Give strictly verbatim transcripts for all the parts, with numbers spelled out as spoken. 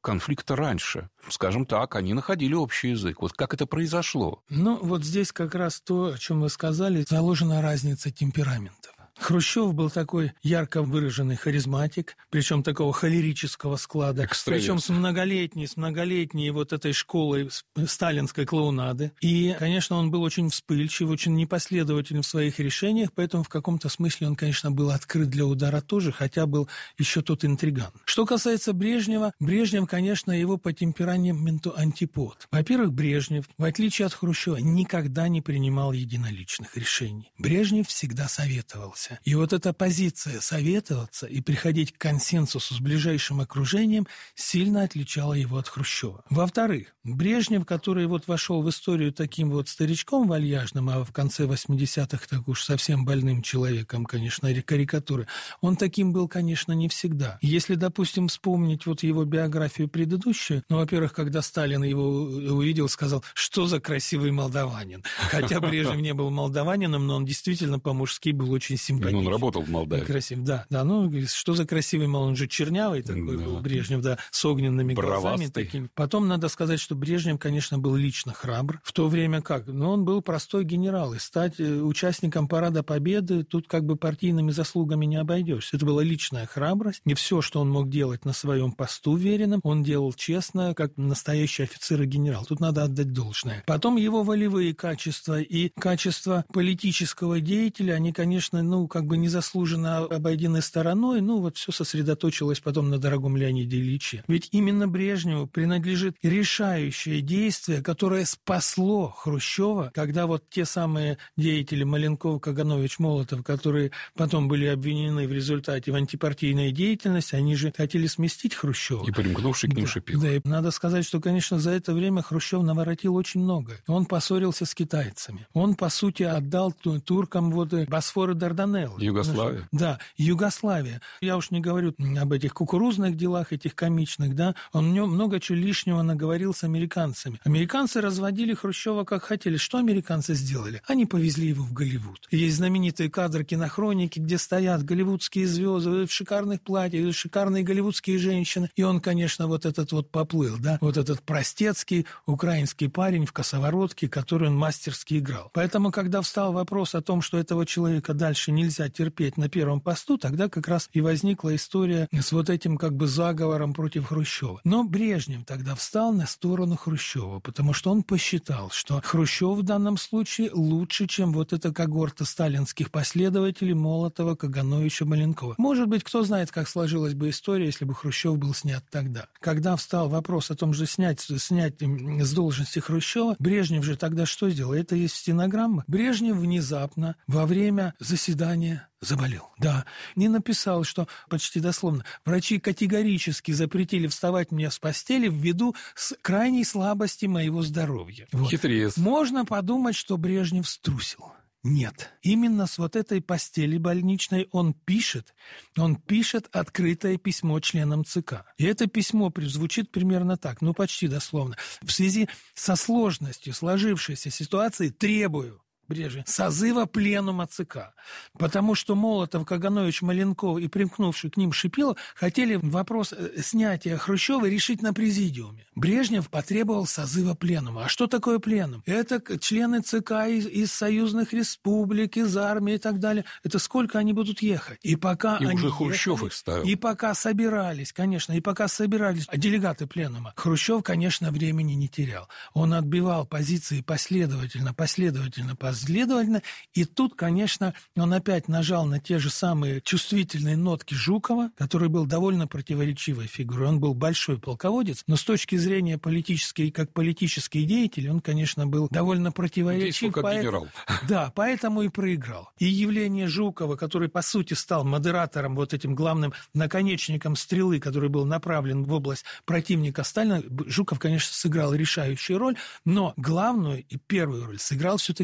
конфликта раньше? Скажем так, они находили общий язык. Вот как это произошло? Ну, вот здесь как раз то, о чем вы сказали, заложена разница темпераментов. Хрущев был такой ярко выраженный харизматик, причем такого холерического склада, причем с многолетней, с многолетней вот этой школой сталинской клоунады. И, конечно, он был очень вспыльчив, очень непоследователен в своих решениях, поэтому в каком-то смысле он, конечно, был открыт для удара тоже, хотя был еще тот интриган. Что касается Брежнева, Брежнев, конечно, его по темпераменту антипод. Во-первых, Брежнев, в отличие от Хрущева, никогда не принимал единоличных решений. Брежнев всегда советовался. И вот эта позиция советоваться и приходить к консенсусу с ближайшим окружением сильно отличала его от Хрущева. Во-вторых, Брежнев, который вот вошел в историю таким вот старичком вальяжным, а в конце восьмидесятых так уж совсем больным человеком, конечно, карикатуры, он таким был, конечно, не всегда. Если, допустим, вспомнить вот его биографию предыдущую, ну, во-первых, когда Сталин его увидел, сказал, что за красивый молдаванин. Хотя Брежнев не был молдаванином, но он действительно по-мужски был очень симпатичный. Ну, он работал в Молдавии. Красив, да, да, ну, что за красивый мал, он же чернявый такой да. был, Брежнев, да, с огненными глазами такими. Потом надо сказать, что Брежнев, конечно, был лично храбр, в то время как, но он был простой генерал, и стать участником Парада Победы тут как бы партийными заслугами не обойдешься. Это была личная храбрость, не все, что он мог делать на своем посту веренном, он делал честно, как настоящий офицер и генерал. Тут надо отдать должное. Потом его волевые качества и качества политического деятеля, они, конечно, ну, как бы незаслуженно обойдены стороной, ну, вот все сосредоточилось потом на дорогом Леониде Ильиче. Ведь именно Брежневу принадлежит решающее действие, которое спасло Хрущева, когда вот те самые деятели Маленков, Каганович, Молотов, которые потом были обвинены в результате в антипартийной деятельности, они же хотели сместить Хрущева. И примкнувший к ним да, Шипилов. Да, и надо сказать, что, конечно, за это время Хрущев наворотил очень много. Он поссорился с китайцами. Он, по сути, отдал туркам вот Босфор и Дарданеллы. Югославия. Да, Югославия. Я уж не говорю об этих кукурузных делах, этих комичных, да. Он в нем много чего лишнего наговорил с американцами. Американцы разводили Хрущева как хотели. Что американцы сделали? Они повезли его в Голливуд. Есть знаменитые кадры кинохроники, где стоят голливудские звезды в шикарных платьях, шикарные голливудские женщины. И он, конечно, вот этот вот поплыл, да, вот этот простецкий украинский парень в косоворотке, который он мастерски играл. Поэтому, когда встал вопрос о том, что этого человека дальше нельзя терпеть на первом посту, тогда как раз и возникла история с вот этим как бы заговором против Хрущева. Но Брежнев тогда встал на сторону Хрущева, потому что он посчитал, что Хрущев в данном случае лучше, чем вот эта когорта сталинских последователей Молотова, Кагановича, Маленкова. Может быть, кто знает, как сложилась бы история, если бы Хрущев был снят тогда. Когда встал вопрос о том же снять, снять с должности Хрущева, Брежнев же тогда что сделал? Это есть в стенограммах. Брежнев внезапно во время заседания заболел. Да. Не написал, что почти дословно врачи категорически запретили вставать мне с постели ввиду крайней слабости моего здоровья. Вот. Хитрец. Можно подумать, что Брежнев струсил. Нет. Именно с вот этой постели больничной он пишет, он пишет открытое письмо членам ЦК. И это письмо звучит примерно так, ну почти дословно. В связи со сложностью сложившейся ситуации требую Брежнев созыва пленума ЦК, потому что Молотов, Каганович, Маленков и примкнувший к ним Шипилов хотели вопрос снятия Хрущева решить на президиуме. Брежнев потребовал созыва пленума. А что такое пленум? Это члены ЦК из, из союзных республик, из армии и так далее. Это сколько они будут ехать? И пока и они уже Хрущев ехали, их ставил. И пока собирались, конечно, и пока собирались делегаты пленума, Хрущев, конечно, времени не терял. Он отбивал позиции последовательно, последовательно, последовательно. Следовательно, и тут, конечно, он опять нажал на те же самые чувствительные нотки Жукова, который был довольно противоречивой фигурой. Он был большой полководец, но с точки зрения политической, как политический деятель, он, конечно, был довольно противоречив. Как поэт... генерал. Да, поэтому и проиграл. И явление Жукова, который, по сути, стал модератором, вот этим главным наконечником стрелы, который был направлен в область противника Сталина, Жуков, конечно, сыграл решающую роль, но главную и первую роль сыграл все-таки Брежнев.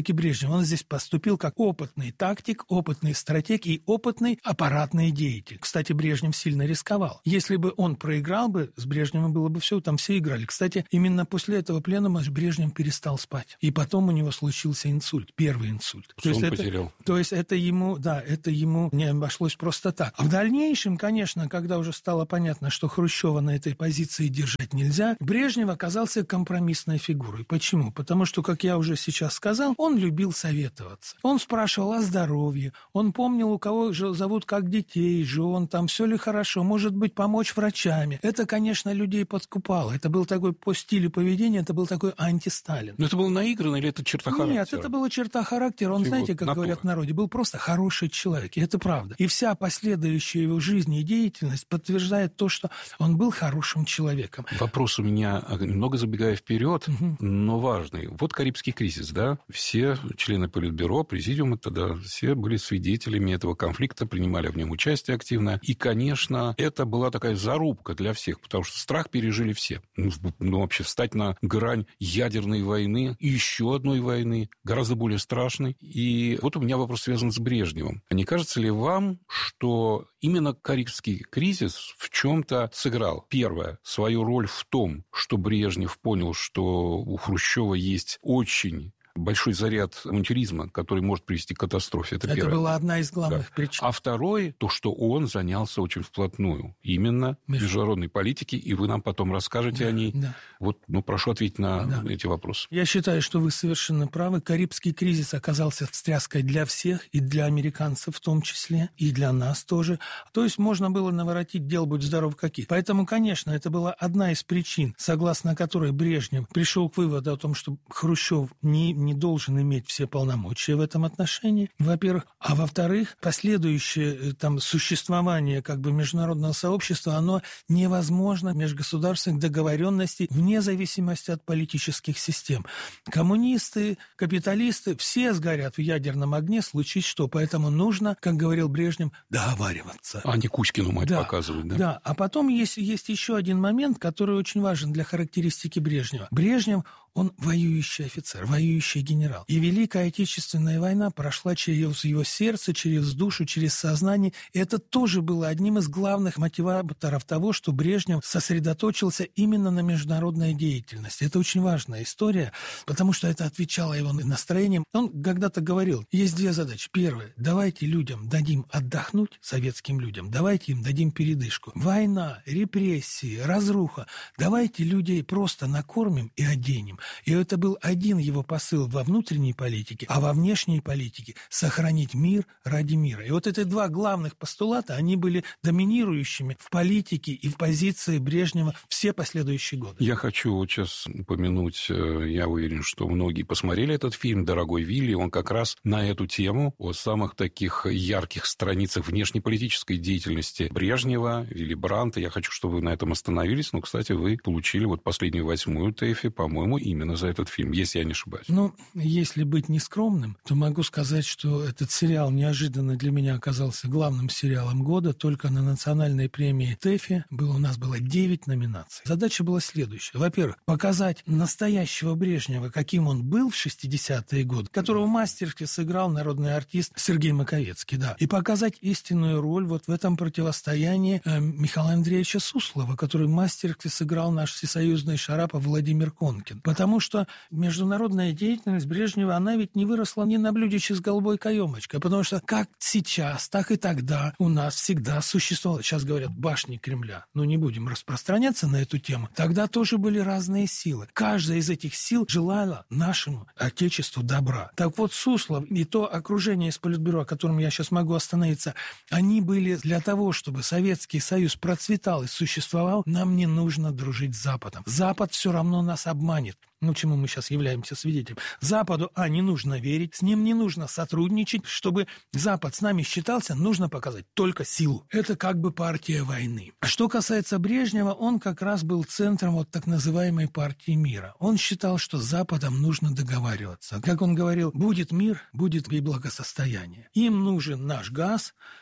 Брежнев. Он здесь поступил как опытный тактик, опытный стратег и опытный аппаратный деятель. Кстати, Брежнев сильно рисковал. Если бы он проиграл бы, с Брежневым было бы все, там все играли. Кстати, именно после этого пленума Брежнев перестал спать. И потом у него случился инсульт, первый инсульт. То есть он потерял. То есть это ему, да, это ему не обошлось просто так. А в дальнейшем, конечно, когда уже стало понятно, что Хрущева на этой позиции держать нельзя, Брежнев оказался компромиссной фигурой. Почему? Потому что, как я уже сейчас сказал, он любил советоваться. Он спрашивал о здоровье, он помнил, у кого же зовут как детей, жен, там все ли хорошо, может быть, помочь врачами. Это, конечно, людей подкупало. Это был такой по стилю поведения, это был такой антисталин. Но это было наиграно или это черта характера? Нет, это была черта характера. Он, И знаете, вот как натура. говорят в народе, был просто хороший человек. И это правда. И вся последующая его жизнь и деятельность подтверждает то, что он был хорошим человеком. Вопрос у меня, немного забегая вперед, угу. но важный. Вот Карибский кризис, да? Все члены Политбюро, президиума тогда, все были свидетелями этого конфликта, принимали в нем участие активно. И, конечно, это была такая зарубка для всех, потому что страх пережили все. Ну, ну вообще, встать на грань ядерной войны и еще одной войны, гораздо более страшной. И вот у меня вопрос связан с Брежневым. Не кажется ли вам, что именно Карибский кризис в чем-то сыграл, первое, свою роль в том, что Брежнев понял, что у Хрущева есть очень большой заряд авантюризма, который может привести к катастрофе. Это, Это первое. была одна из главных да. причин. А второе, то, что он занялся очень вплотную именно Между... международной политикой, и вы нам потом расскажете да, о ней. Да. Вот, ну, прошу ответить на да. эти вопросы. Я считаю, что вы совершенно правы. Карибский кризис оказался встряской для всех, и для американцев в том числе, и для нас тоже. То есть можно было наворотить дел, будь здоров, каких. Поэтому, конечно, это была одна из причин, согласно которой Брежнев пришел к выводу о том, что Хрущев не, не должен иметь все полномочия в этом отношении, во-первых. А во-вторых, последующее там существование как бы международного сообщества, оно невозможно межгосударственных договоренностей вне зависимости от политических систем. Коммунисты, капиталисты, все сгорят в ядерном огне, случись что. Поэтому нужно, как говорил Брежнев, договариваться. А не Кузькину мать да, показывать, да? Да. А потом есть, есть еще один момент, который очень важен для характеристики Брежнева. Брежнев, он воюющий офицер, воюющий генерал. И Великая Отечественная война прошла через его сердце, через душу, через сознание. И это тоже было одним из главных мотиваторов того, что Брежнев сосредоточился именно на международной деятельности. Это очень важная история, потому что это отвечало его настроением. Он когда-то говорил, есть две задачи. Первая, давайте людям дадим отдохнуть, советским людям, давайте им дадим передышку. Война, репрессии, разруха. Давайте людей просто накормим и оденем. И это был один его посыл во внутренней политике, а во внешней политике – сохранить мир ради мира. И вот эти два главных постулата, они были доминирующими в политике и в позиции Брежнева все последующие годы. Я хочу вот сейчас упомянуть, я уверен, что многие посмотрели этот фильм «Дорогой Вилли», он как раз на эту тему, о самых таких ярких страницах внешнеполитической деятельности Брежнева, Вилли Брандта. Я хочу, чтобы вы на этом остановились, но, кстати, вы получили вот последнюю восьмую ТЭФИ, по-моему, именно за этот фильм, если я не ошибаюсь. Ну, если быть нескромным, то могу сказать, что этот сериал неожиданно для меня оказался главным сериалом года. Только на национальной премии ТЭФИ было, у нас было девять номинаций. Задача была следующая. Во-первых, показать настоящего Брежнева, каким он был в шестидесятые годы, которого мастерски сыграл народный артист Сергей Маковецкий, да, и показать истинную роль вот в этом противостоянии э, Михаила Андреевича Суслова, который мастерски сыграл наш всесоюзный шарапов Владимир Конкин. Потому что международная деятельность Брежнева, она ведь не выросла ни на блюдечке с голубой каемочкой, потому что как сейчас, так и тогда у нас всегда существовало, сейчас говорят, башни Кремля, но не будем распространяться на эту тему, тогда тоже были разные силы. Каждая из этих сил желала нашему Отечеству добра. Так вот, Суслов и то окружение из Политбюро, о котором я сейчас могу остановиться, они были для того, чтобы Советский Союз процветал и существовал, нам не нужно дружить с Западом. Запад все равно нас обманет. Ну, чему мы сейчас являемся свидетелем. Западу, а, не нужно верить, с ним не нужно сотрудничать. Чтобы Запад с нами считался, нужно показать только силу. Это как бы партия войны. Что касается Брежнева, он как раз был центром вот так называемой партии мира. Он считал, что с Западом нужно договариваться. Как он говорил, будет мир, будет и благосостояние. Им нужен наш газ,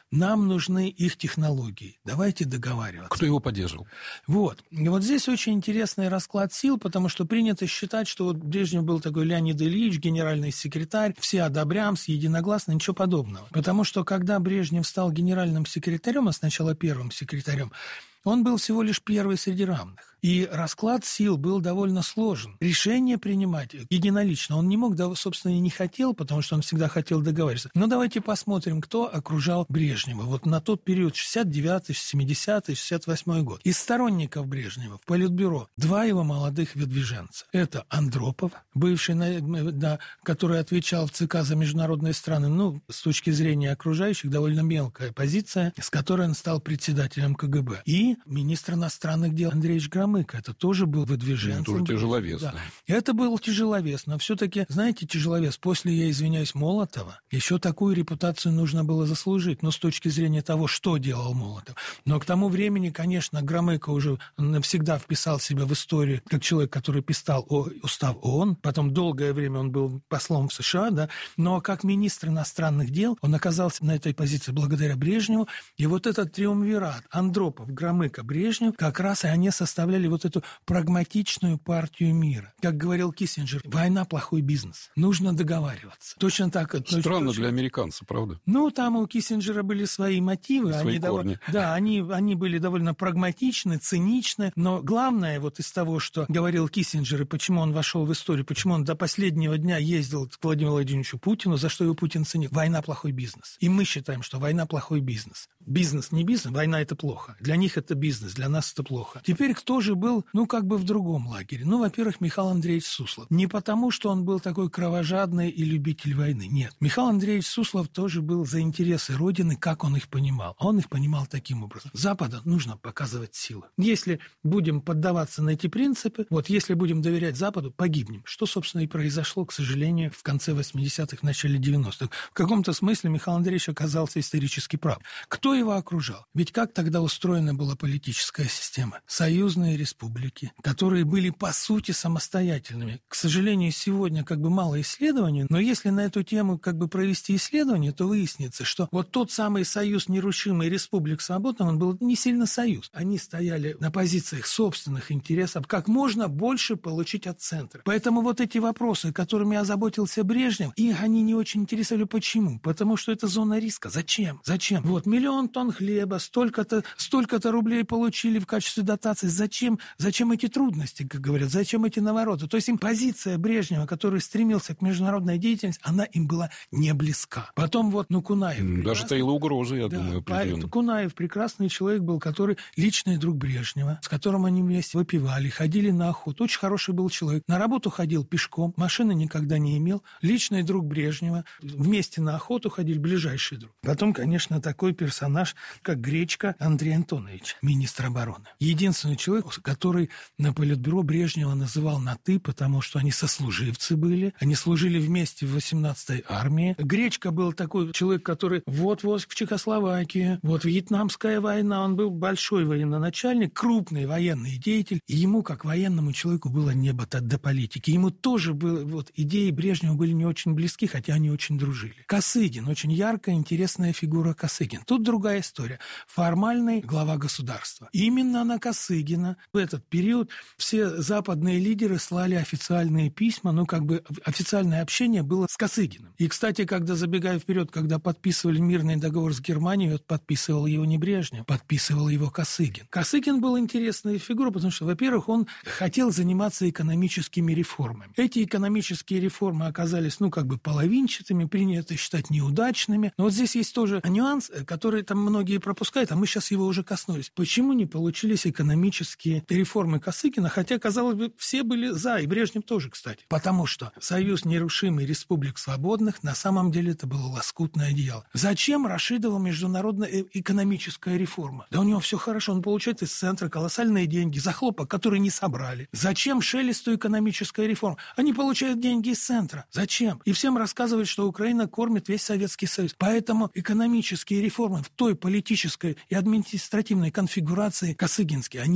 нам нужны их технологии, давайте договариваться. Кто его поддерживал? Вот. И вот здесь очень интересный расклад сил, потому что принято считать, что вот Брежнев был такой Леонид Ильич, генеральный секретарь, все одобрям, единогласно, ничего подобного. Потому что когда Брежнев стал генеральным секретарем, а сначала первым секретарем, он был всего лишь первый среди равных. И расклад сил был довольно сложен. Решение принимать единолично он не мог, да, собственно, и не хотел, потому что он всегда хотел договариваться. Но давайте посмотрим, кто окружал Брежнева. Вот на тот период, шестьдесят девятый, семидесятый, шестьдесят восьмой год. Из сторонников Брежнева в Политбюро два его молодых выдвиженца. Это Андропов, бывший, да, который отвечал в ЦК за международные страны, ну, с точки зрения окружающих, довольно мелкая позиция, с которой он стал председателем КГБ. И министр иностранных дел Андреевич Громыко. Это тоже был выдвиженцем. Это уже тяжеловес. Да. Это был тяжеловес. Но все-таки, знаете, тяжеловес, после, я извиняюсь, Молотова, еще такую репутацию нужно было заслужить. Но с точки зрения того, что делал Молотов. Но к тому времени, конечно, Громыко уже навсегда вписал себя в историю как человек, который писал о устав ООН. Потом долгое время он был послом в США, да. Но как министр иностранных дел он оказался на этой позиции благодаря Брежневу. И вот этот триумвират Андропов, Громыко, Брежнев, как раз и они составляли вот эту прагматичную партию мира. Как говорил Киссинджер, война – плохой бизнес. Нужно договариваться. Точно так. Странно точно... для американца, правда? Ну, там у Киссинджера были свои мотивы. Свои они корни. Дов... Да, они, они были довольно прагматичны, циничны. Но главное вот из того, что говорил Киссинджер, и почему он вошел в историю, почему он до последнего дня ездил к Владимиру Владимировичу Путину, за что его Путин ценил. Война – плохой бизнес. И мы считаем, что война – плохой бизнес. Бизнес не бизнес, война – это плохо. Для них это бизнес, для нас это плохо. Теперь кто же был, ну, как бы в другом лагере? Ну, во-первых, Михаил Андреевич Суслов. Не потому, что он был такой кровожадный и любитель войны. Нет. Михаил Андреевич Суслов тоже был за интересы Родины, как он их понимал. А он их понимал таким образом. Западу нужно показывать силу. Если будем поддаваться на эти принципы, вот если будем доверять Западу, погибнем. Что, собственно, и произошло, к сожалению, в конце восьмидесятых, в начале девяностых. В каком-то смысле Михаил Андреевич оказался исторически прав. Кто его окружал? Ведь как тогда устроена была политическая система? Союзные республики, которые были по сути самостоятельными. К сожалению, сегодня как бы мало исследований, но если на эту тему как бы провести исследование, то выяснится, что вот тот самый союз нерушимый республик свободных, он был не сильно союз. Они стояли на позициях собственных интересов, как можно больше получить от центра. Поэтому вот эти вопросы, которыми озаботился Брежнев, их они не очень интересовали. Почему? Потому что это зона риска. Зачем? Зачем? Вот миллион тонн хлеба, столько-то, столько-то рублей получили в качестве дотации. Зачем? Зачем эти трудности, как говорят? Зачем эти навороты? То есть им позиция Брежнева, который стремился к международной деятельности, она им была не близка. Потом вот, ну, Кунаев. Даже таила угрозы, я да, думаю, определенно. Кунаев прекрасный человек был, который личный друг Брежнева, с которым они вместе выпивали, ходили на охоту. Очень хороший был человек. На работу ходил пешком, машины никогда не имел. Личный друг Брежнева. Вместе на охоту ходили, ближайший друг. Потом, конечно, такой персонаж, как Гречко Андрей Антонович, министр обороны. Единственный человек, который на Политбюро Брежнева называл на «ты», потому что они сослуживцы были, они служили вместе в восемнадцатой армии. Гречко был такой человек, который вот-вот в Чехословакии, вот Вьетнамская война, он был большой военноначальник, крупный военный деятель, и ему, как военному человеку, было небо до политики. Ему тоже было, вот, идеи Брежнева были не очень близки, хотя они очень дружили. Косыгин, очень яркая, интересная фигура Косыгин. Тут другая история. Формальный глава государства. Именно на Косыгина в этот период все западные лидеры слали официальные письма, ну, как бы официальное общение было с Косыгиным. И, кстати, когда, забегая вперед, когда подписывали мирный договор с Германией, вот подписывал его не Брежнев, подписывал его Косыгин. Косыгин был интересной фигурой, потому что, во-первых, он хотел заниматься экономическими реформами. Эти экономические реформы оказались, ну, как бы половинчатыми, принято считать неудачными. Но вот здесь есть тоже нюанс, который там многие пропускают, а мы сейчас его уже коснулись. Почему не получились экономические реформы Косыгина, хотя, казалось бы, все были за, и Брежнев тоже, кстати. Потому что Союз нерушимый республик свободных на самом деле это было лоскутное одеяло. Зачем Рашидову международная экономическая реформа? Да у него все хорошо, он получает из центра колоссальные деньги за хлопок, которые не собрали. Зачем Шелесту экономическая реформа? Они получают деньги из центра. Зачем? И всем рассказывают, что Украина кормит весь Советский Союз. Поэтому экономические реформы в той политической и административной конфигурации косыгинские, они были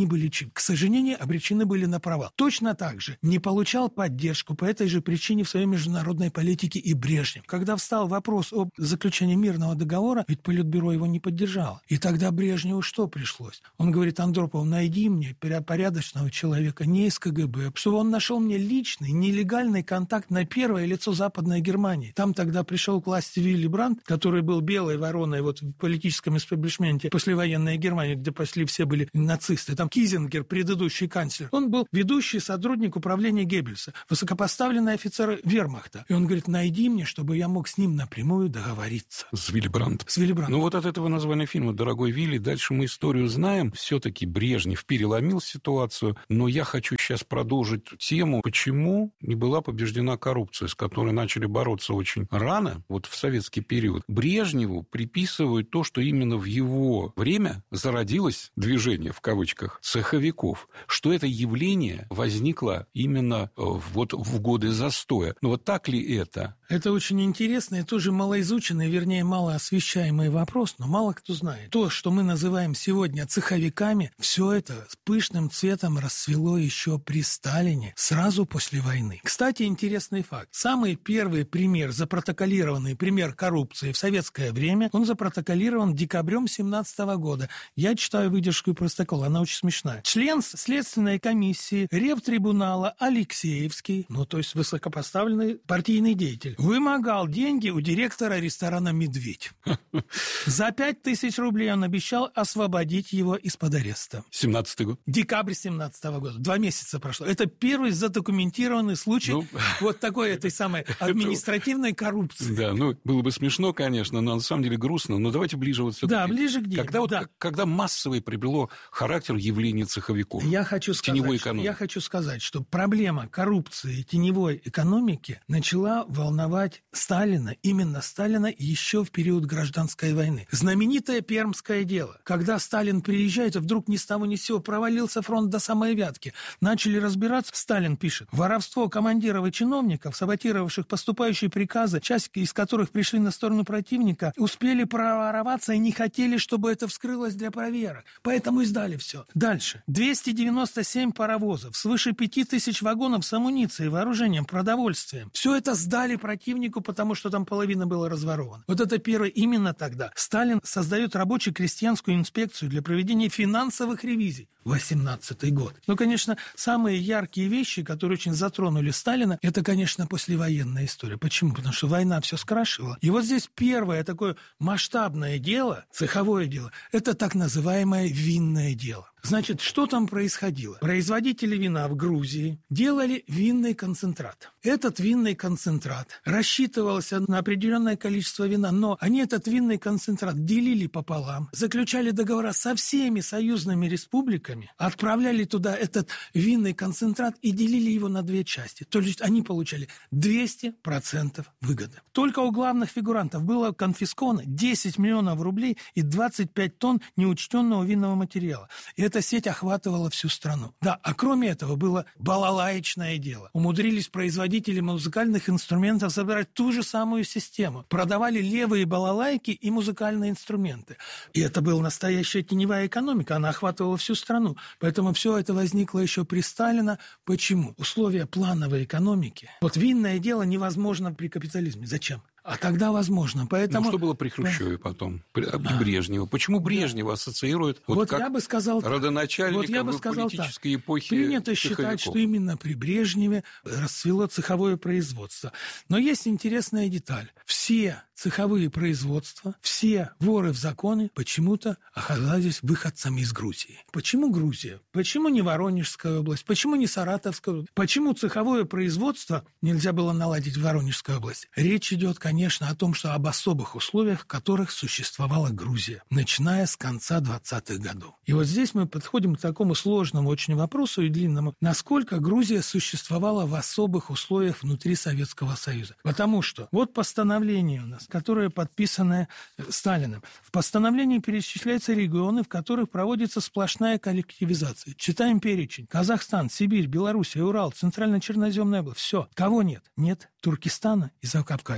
к сожалению, обречены были на провал. Точно так же не получал поддержку по этой же причине в своей международной политике и Брежнев. Когда встал вопрос об заключении мирного договора, ведь Политбюро его не поддержало. И тогда Брежневу что пришлось? Он говорит: Андропов, найди мне порядочного человека, не из КГБ, чтобы он нашел мне личный, нелегальный контакт на первое лицо Западной Германии. Там тогда пришел к власти Вилли Брандт, который был белой вороной вот в политическом эстаблишменте послевоенной Германии, где после все были нацисты. Там Кизингер, предыдущий канцлер, он был ведущий сотрудник управления Геббельса, высокопоставленный офицер вермахта. И он говорит: найди мне, чтобы я мог с ним напрямую договориться. С Вилли Брандтом. С Вилли Брандтом. Ну вот от этого названия фильма «Дорогой Вилли» дальше мы историю знаем. Все-таки Брежнев переломил ситуацию, но я хочу сейчас продолжить тему, почему не была побеждена коррупция, с которой начали бороться очень рано, вот в советский период. Брежневу приписывают то, что именно в его время зародилось движение, в кавычках, цеховиков, что это явление возникло именно вот в годы застоя. Но вот так ли это? Это очень интересный, тоже малоизученный, вернее, малоосвещаемый вопрос, но мало кто знает. То, что мы называем сегодня цеховиками, все это с пышным цветом расцвело еще при Сталине, сразу после войны. Кстати, интересный факт. Самый первый пример, запротоколированный пример коррупции в советское время, он запротоколирован декабрем семнадцатого года. Я читаю выдержку из протокола, она очень смешная. Член следственной комиссии Ревтрибунала Алексеевский, ну, то есть высокопоставленный партийный деятель, вымогал деньги у директора ресторана «Медведь». За пять тысяч рублей он обещал освободить его из-под ареста. семнадцатый год. Декабрь семнадцатого года. Два месяца прошло. Это первый задокументированный случай ну, вот такой этой самой административной коррупции. Да, ну, было бы смешно, конечно, но на самом деле грустно. Но давайте ближе вот все-таки. Да, ближе к делу. Когда, вот, да. когда массовое приобрело характер явления цеховиков. Я хочу сказать, что, я хочу сказать, что проблема коррупции и теневой экономики начала волновать Сталина, именно Сталина, еще в период гражданской войны. Знаменитое Пермское дело. Когда Сталин приезжает, и вдруг ни с того ни с сего провалился фронт до самой Вятки. Начали разбираться. Сталин пишет: воровство командиров и чиновников, саботировавших поступающие приказы, часть из которых пришли на сторону противника, успели провороваться и не хотели, чтобы это вскрылось для проверок. Поэтому и сдали все. Дальше. двести девяносто семь паровозов, свыше пяти тысяч вагонов с амуницией, вооружением, продовольствием. Все это сдали противнику, потому что там половина была разворована. Вот это первое. Именно тогда Сталин создает рабоче-крестьянскую инспекцию для проведения финансовых ревизий. восемнадцатый год. Ну, конечно, самые яркие вещи, которые очень затронули Сталина, это, конечно, послевоенная история. Почему? Потому что война все скрашивала. И вот здесь первое такое масштабное дело, цеховое дело, это так называемое винное дело. Значит, что там происходило? Производители вина в Грузии делали винный концентрат. Этот винный концентрат рассчитывался на определенное количество вина, но они этот винный концентрат делили пополам, заключали договора со всеми союзными республиками, отправляли туда этот винный концентрат и делили его на две части. То есть они получали двести процентов выгоды. Только у главных фигурантов было конфисковано десять миллионов рублей и двадцать пять тонн неучтенного винного материала. И эта сеть охватывала всю страну. Да, а кроме этого было балалаечное дело. Умудрились производители музыкальных инструментов собирать ту же самую систему. Продавали левые балалайки и музыкальные инструменты. И это была настоящая теневая экономика, она охватывала всю страну. Поэтому все это возникло еще при Сталине. Почему? Условия плановой экономики. Вот винное дело невозможно при капитализме. Зачем? А тогда возможно. Поэтому... Ну, что было при Хрущеве потом? При Брежневе. Почему Брежнева ассоциируют вот, вот как я бы сказал, родоначальником вот я бы в сказал политической так. эпохи Принято считать, что именно при Брежневе расцвело цеховое производство. Но есть интересная деталь. Все цеховые производства, все воры в законе почему-то оказались выходцами из Грузии. Почему Грузия? Почему не Воронежская область? Почему не Саратовская область? Почему цеховое производство нельзя было наладить в Воронежской области? Речь идет, конечно, о том, что об особых условиях, в которых существовала Грузия, начиная с конца двадцатых годов. И вот здесь мы подходим к такому сложному очень вопросу и длинному, насколько Грузия существовала в особых условиях внутри Советского Союза. Потому что вот постановление у нас, которое подписано Сталиным. В постановлении перечисляются регионы, в которых проводится сплошная коллективизация. Читаем перечень. Казахстан, Сибирь, Белоруссия, Урал, Центрально-Черноземная область. Все. Кого нет? Нет Туркестана и Закавказья.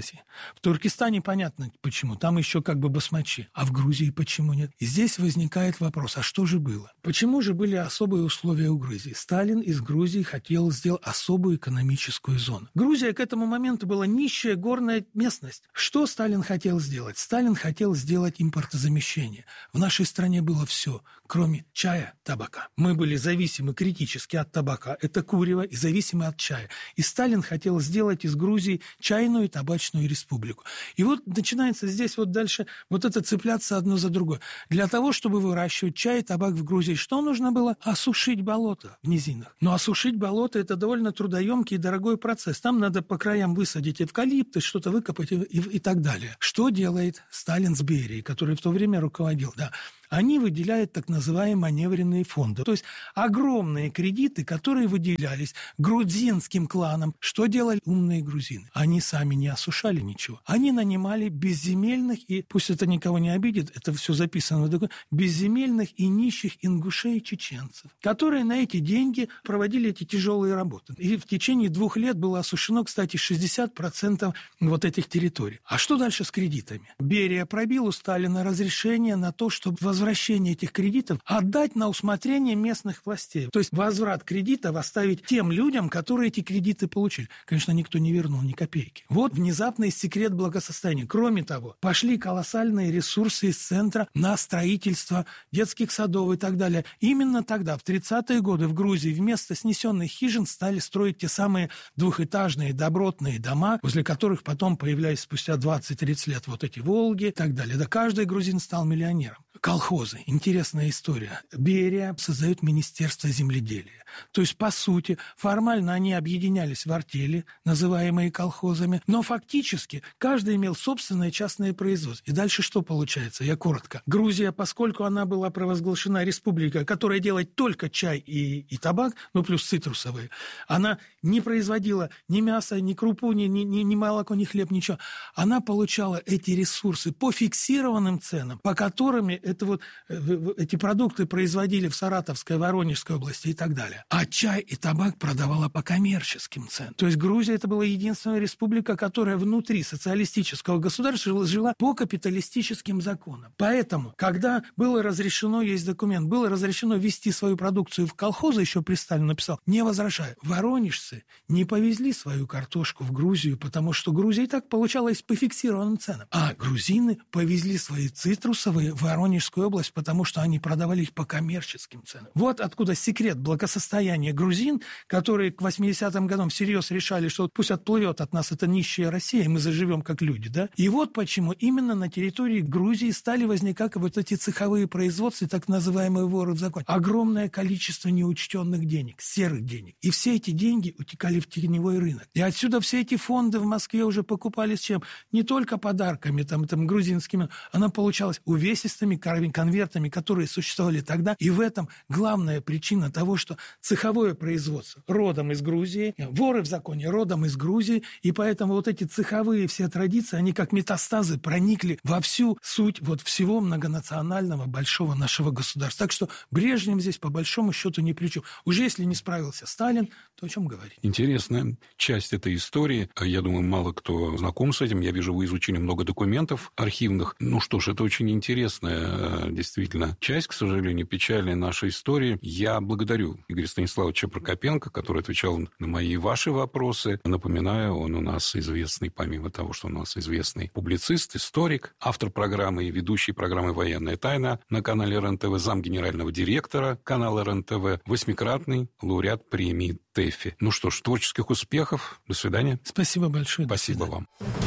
В Туркестане понятно почему, там еще как бы басмачи. А в Грузии почему нет? И здесь возникает вопрос, а что же было? Почему же были особые условия у Грузии? Сталин из Грузии хотел сделать особую экономическую зону. Грузия к этому моменту была нищая горная местность. Что Сталин хотел сделать? Сталин хотел сделать импортозамещение. В нашей стране было все, кроме чая, табака. Мы были зависимы критически от табака, это курево, и зависимы от чая. И Сталин хотел сделать из Грузии чайную и табачную республику. И вот начинается здесь вот дальше вот это цепляться одно за другое. Для того, чтобы выращивать чай и табак в Грузии, что нужно было? Осушить болото в низинах. Но осушить болото – это довольно трудоемкий и дорогой процесс. Там надо по краям высадить эвкалипты, что-то выкопать и, и, и так далее. Что делает Сталин с Берией, который в то время руководил? Да. Они выделяют так называемые маневренные фонды. То есть огромные кредиты, которые выделялись грузинским кланам. Что делали умные грузины? Они сами не осушали ничего. Они нанимали безземельных, и пусть это никого не обидит, это все записано в документе, безземельных и нищих ингушей и чеченцев, которые на эти деньги проводили эти тяжелые работы. И в течение двух лет было осушено, кстати, шестьдесят процентов вот этих территорий. А что дальше с кредитами? Берия пробил у Сталина разрешение на то, чтобы возвращение этих кредитов отдать на усмотрение местных властей. То есть возврат кредитов оставить тем людям, которые эти кредиты получили. Конечно, никто не вернул ни копейки. Вот внезапный секрет благосостояния. Кроме того, пошли колоссальные ресурсы из центра на строительство детских садов и так далее. Именно тогда, в тридцатые годы, в Грузии вместо снесенных хижин стали строить те самые двухэтажные добротные дома, возле которых потом появлялись спустя двадцать-тридцать лет вот эти «Волги» и так далее. Да каждый грузин стал миллионером. Колхозы. Интересная история. Берия создает Министерство земледелия. То есть, по сути, формально они объединялись в артели, называемые колхозами, но фактически каждый имел собственное частное производство. И дальше что получается? Я коротко. Грузия, поскольку она была провозглашена республикой, которая делает только чай и, и табак, ну плюс цитрусовые, она не производила ни мяса, ни крупу, ни, ни, ни, ни молоко, ни хлеб, ничего. Она получала эти ресурсы по фиксированным ценам, по которым это вот, эти продукты производили в Саратовской, Воронежской области и так далее. А чай и табак продавала по коммерческим ценам. То есть Грузия – это была единственная республика, которая внутри социалистического государства жила по капиталистическим законам. Поэтому, когда было разрешено, есть документ, было разрешено ввести свою продукцию в колхозы, еще при Сталине написал, не возражаю. Воронежцы не повезли свою картошку в Грузию, потому что Грузия и так получалась по фиксированным ценам. А грузины повезли свои цитрусовые в Воронежскую область, потому что они продавали их по коммерческим ценам. Вот откуда секрет благосостояния грузин, которые к восьмидесятым годам всерьез решали, что пусть отплывет от нас эта нищая Россия, и мы заживем как люди, да? И вот почему именно на территории Грузии стали возникать вот эти цеховые производства, так называемые воры в законе. Огромное количество неучтенных денег, серых денег. И все эти деньги утекали в теневой рынок. И отсюда все эти фонды в Москве уже покупались чем? Не только подарками, там, там грузинскими, она получалась увесистыми конвертами, которые существовали тогда. И в этом главная причина того, что цеховое производство родом из Грузии, воры в законе родом из Грузии, и поэтому вот эти цеховые все традиции, они как метастазы проникли во всю суть вот всего многонационального большого нашего государства. Так что Брежнев здесь по большому счету ни при чем. Уже если не справился Сталин, то о чем говорить? Интересная часть этой истории. Я думаю, мало кто знаком с этим. Я вижу, вы изучили много документов архивных. Ну что ж, это очень интересная действительно часть, к сожалению, печальная нашей истории. Я благодарю Игоря Станиславовича Прокопенко, который отвечал на мои и ваши вопросы. Напоминаю, он у нас известный, помимо того, что у нас известный публицист, историк, автор программы и ведущий программы «Военная тайна» на канале РЕН-ТВ, зам генерального директора канала РЕН-ТВ, восьмикратный лауреат премии ТЭФИ. Ну что ж, творческих успехов. До свидания. Спасибо большое. Спасибо вам.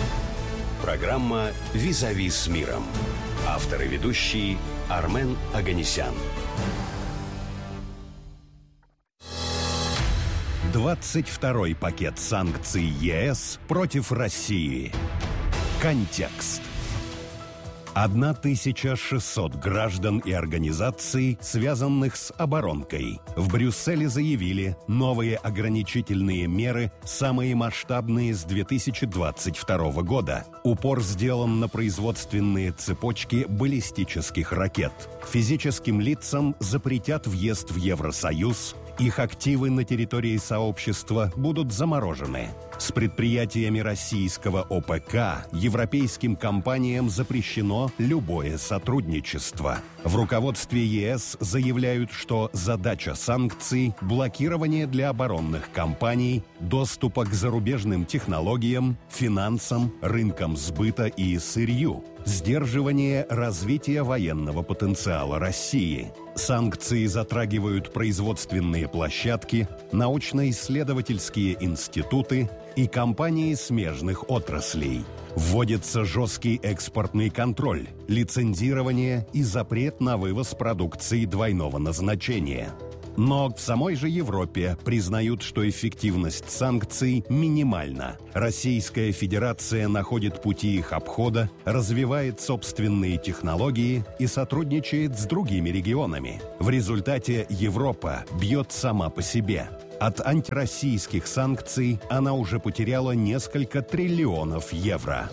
Программа «Визави с миром». Автор и ведущий Армен Оганесян. двадцать второй пакет санкций ЕС против России. Контекст. тысяча шестьсот граждан и организаций, связанных с оборонкой, в Брюсселе заявили новые ограничительные меры, самые масштабные с две тысячи двадцать второго года. Упор сделан на производственные цепочки баллистических ракет. Физическим лицам запретят въезд в Евросоюз Их активы на территории сообщества будут заморожены. С предприятиями российского ОПК европейским компаниям запрещено любое сотрудничество. В руководстве ЕС заявляют, что задача санкций – блокирование для оборонных компаний доступа к зарубежным технологиям, финансам, рынкам сбыта и сырью, сдерживание развития военного потенциала России. Санкции затрагивают производственные площадки, научно-исследовательские институты и компании смежных отраслей. Вводится жесткий экспортный контроль, лицензирование и запрет на вывоз продукции двойного назначения. Но в самой же Европе признают, что эффективность санкций минимальна. Российская Федерация находит пути их обхода, развивает собственные технологии и сотрудничает с другими регионами. В результате Европа бьет сама по себе. От антироссийских санкций она уже потеряла несколько триллионов евро.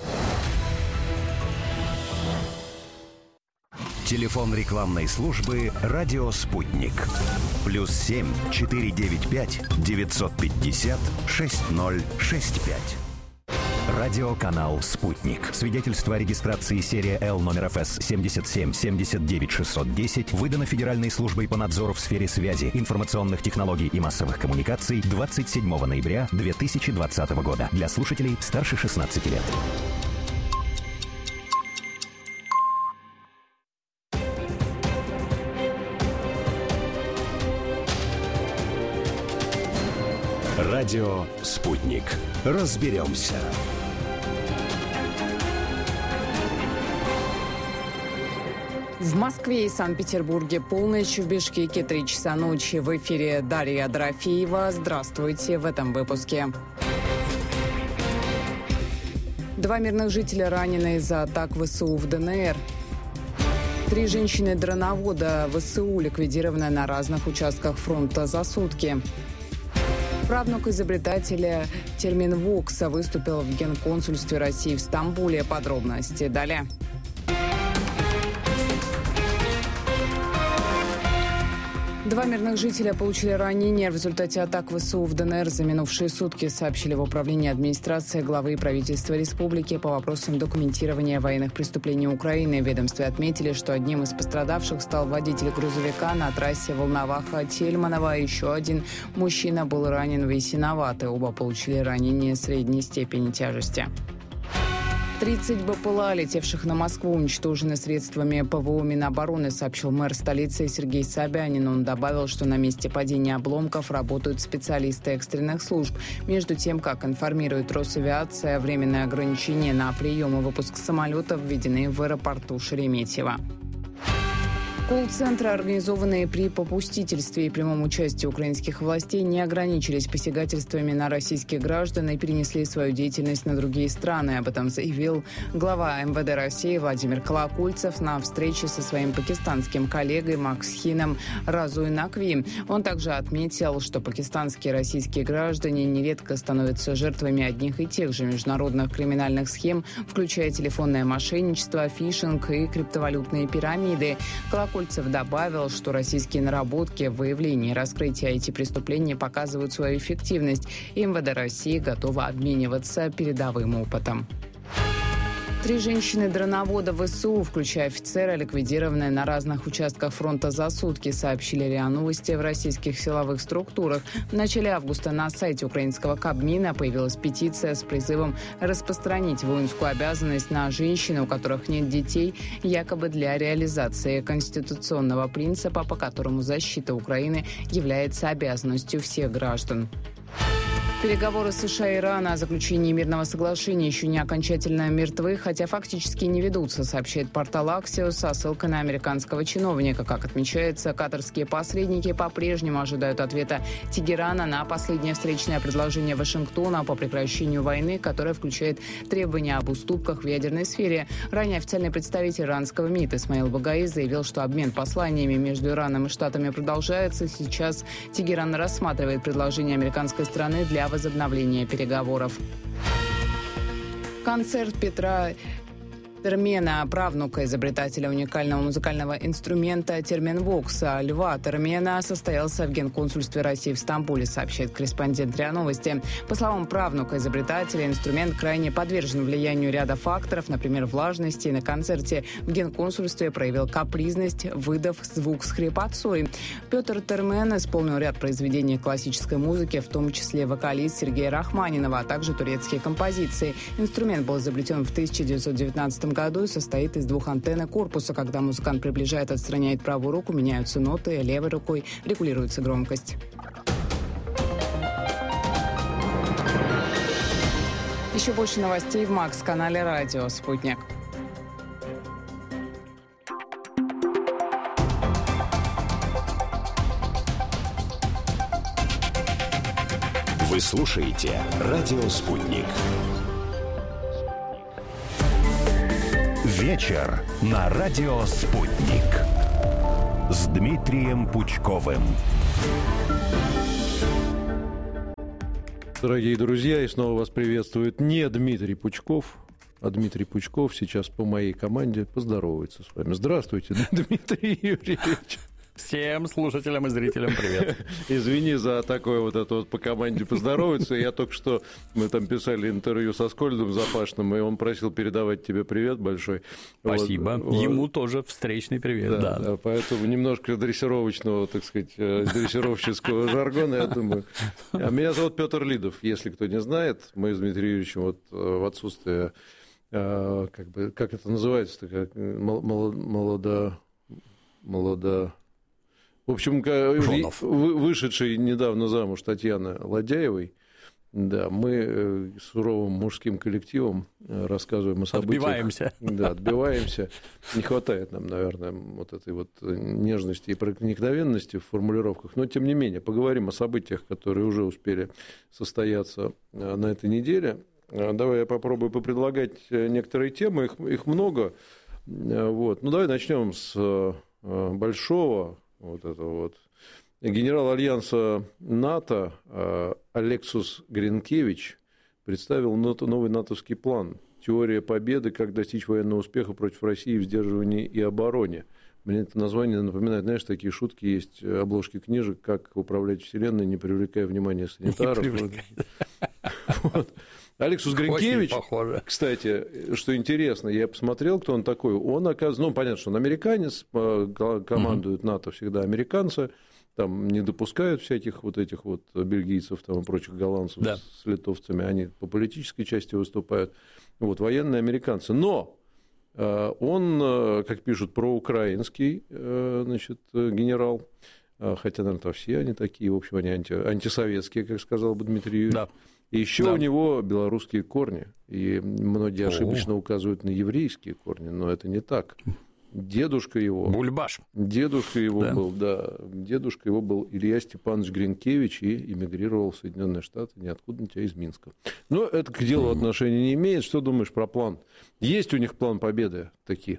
Телефон рекламной службы «Радио Спутник». Плюс семь четыре девять пять девятьсот пятьдесят шесть ноль шесть пять. Радиоканал «Спутник». Свидетельство о регистрации серия Л номер эф эс семьдесят семь семьдесят девять шестьсот десять выдано Федеральной службой по надзору в сфере связи, информационных технологий и массовых коммуникаций двадцать седьмого ноября две тысячи двадцатого года. Для слушателей старше шестнадцати лет. Радио «Спутник». Разберемся. В Москве и Санкт-Петербурге полночь, в Бишкеке три часа ночи. В эфире Дарья Дорофеева. Здравствуйте в этом выпуске. Два мирных жителя ранены из-за атак ВСУ в ДНР. Три женщины-дроновода ВСУ ликвидированы на разных участках фронта за сутки. Правнук изобретателя Терминвокса выступил в Генконсульстве России в Стамбуле. Подробности далее. Два мирных жителя получили ранения в результате атак ВСУ в ДНР за минувшие сутки, сообщили в управлении администрации главы правительства республики по вопросам документирования военных преступлений Украины. В ведомстве отметили, что одним из пострадавших стал водитель грузовика на трассе Волноваха-Тельманово, а еще один мужчина был ранен в Ясиновато. Оба получили ранения средней степени тяжести. тридцать БПЛА, летевших на Москву, уничтожены средствами ПВО Минобороны, сообщил мэр столицы Сергей Собянин. Он добавил, что на месте падения обломков работают специалисты экстренных служб. Между тем, как информирует Росавиация, временные ограничения на прием и выпуск самолетов введены в аэропорту Шереметьево. Колл-центры, организованные при попустительстве и прямом участии украинских властей, не ограничились посягательствами на российских граждан и перенесли свою деятельность на другие страны. Об этом заявил глава эм вэ дэ России Владимир Колокольцев на встрече со своим пакистанским коллегой Максхином Разуй-Накви. Он также отметил, что пакистанские и российские граждане нередко становятся жертвами одних и тех же международных криминальных схем, включая телефонное мошенничество, фишинг и криптовалютные пирамиды. Колокольцев добавил, что российские наработки в выявлении и раскрытии ай ти-преступлений показывают свою эффективность, и эм вэ дэ России готова обмениваться передовым опытом. Три женщины-дроновода ВСУ, включая офицера, ликвидированы на разных участках фронта за сутки, сообщили РИА Новости в российских силовых структурах. В начале августа на сайте украинского Кабмина появилась петиция с призывом распространить воинскую обязанность на женщин, у которых нет детей, якобы для реализации конституционного принципа, по которому защита Украины является обязанностью всех граждан. Переговоры США и Ирана о заключении мирного соглашения еще не окончательно мертвы, хотя фактически не ведутся, сообщает портал Axios со ссылкой на американского чиновника. Как отмечается, катарские посредники по-прежнему ожидают ответа Тегерана на последнее встречное предложение Вашингтона по прекращению войны, которое включает требования об уступках в ядерной сфере. Ранее официальный представитель иранского МИД Исмаил Багаи заявил, что обмен посланиями между Ираном и Штатами продолжается. Сейчас Тегеран рассматривает предложение американской стороны для возобновления переговоров. Концерт Петра Термена, правнука изобретателя уникального музыкального инструмента терменвокса Льва Термена, состоялся в Генконсульстве России в Стамбуле, сообщает корреспондент РИА Новости. По словам правнука изобретателя, инструмент крайне подвержен влиянию ряда факторов, например, влажности. На концерте в Генконсульстве проявил капризность, выдав звук с хрипотцой. Петр Термен исполнил ряд произведений классической музыки, в том числе вокалист Сергея Рахманинова, а также турецкие композиции. Инструмент был изобретен в тысяча девятьсот девятнадцатом году и состоит из двух антенн и корпуса. Когда музыкант приближает и отстраняет правую руку, меняются ноты, левой рукой регулируется громкость. Еще больше новостей в Макс-канале «Радио Спутник». Вы слушаете «Радио Спутник». Вечер на радио «Спутник» с Дмитрием Пучковым. Дорогие друзья, и снова вас приветствует не Дмитрий Пучков, а Дмитрий Пучков сейчас по моей команде поздоровается с вами. Здравствуйте, Дмитрий Юрьевич. Всем слушателям и зрителям привет. Извини за такое вот это вот по команде поздороваться. Я только что, мы там писали интервью со Скольдом Запашным, и он просил передавать тебе привет большой. Спасибо. Вот. Ему тоже встречный привет. Да, да. Да, поэтому немножко дрессировочного, так сказать, дрессировщического жаргона, я думаю. А меня зовут Петр Лидов, если кто не знает. Мы с Дмитрием Юрьевичем вот в отсутствие, как бы, как это называется, как молодо... молодо... В общем, вышедшей недавно замуж Татьяны Ладяевой, да, мы суровым мужским коллективом рассказываем о событиях. Отбиваемся. Да, отбиваемся. Не хватает нам, наверное, вот этой вот нежности и проникновенности в формулировках, но, тем не менее, поговорим о событиях, которые уже успели состояться на этой неделе. Давай я попробую попредлагать некоторые темы, их, их много. Вот. Ну, давай начнем с большого. Вот это вот. Генерал Альянса НАТО Алексус Гринкевич представил новый натовский план «Теория победы. Как достичь военного успеха против России в сдерживании и обороне». Мне это название напоминает, знаешь, такие шутки есть, обложки книжек, как управлять вселенной, не привлекая внимания санитаров. Вот. Алексус Гринкевич, кстати, что интересно, я посмотрел, кто он такой. Он, оказывается, ну, понятно, что он американец, командует uh-huh. НАТО всегда американцы, там не допускают всяких вот этих вот бельгийцев там, и прочих голландцев да. с литовцами, они по политической части выступают, вот, военные американцы. Но он, как пишут, проукраинский, значит, генерал, хотя, наверное, все они такие, в общем, они анти, антисоветские, как сказал бы Дмитрий Юрьевич. Да. И еще да. у него белорусские корни, и многие ошибочно О. указывают на еврейские корни, но это не так. Дедушка его... Бульбаш. Дедушка его да. был, да, дедушка его был Илья Степанович Гринкевич и эмигрировал в Соединенные Штаты, ниоткуда-нибудь, а из Минска. Но это к делу отношения не имеет. Что думаешь про план? Есть у них план победы такие?